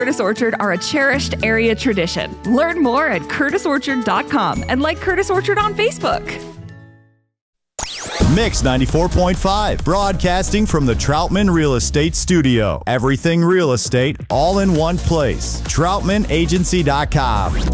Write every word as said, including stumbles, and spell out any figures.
Curtis Orchard are a cherished area tradition. Learn more at curtis orchard dot com and like Curtis Orchard on Facebook. Mix ninety-four point five, broadcasting from the Troutman Real Estate Studio. Everything real estate, all in one place. troutman agency dot com.